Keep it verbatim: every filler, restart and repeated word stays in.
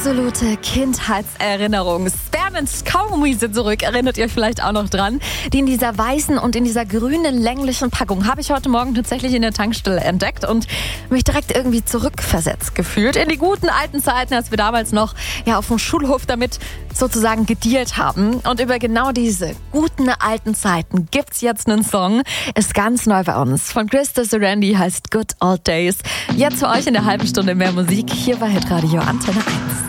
Absolute Kindheitserinnerung. Spearmint Kaugummi sind zurück, erinnert ihr euch vielleicht auch noch dran? Die in dieser weißen und in dieser grünen länglichen Packung habe ich heute Morgen tatsächlich in der Tankstelle entdeckt und mich direkt irgendwie zurückversetzt gefühlt in die guten alten Zeiten, als wir damals noch ja auf dem Schulhof damit sozusagen gedealt haben. Und über genau diese guten alten Zeiten gibt's jetzt einen Song, ist ganz neu bei uns. Von Krista Randy, heißt Good Old Days. Jetzt für euch in der halben Stunde mehr Musik hier bei Hitradio Antenne eins.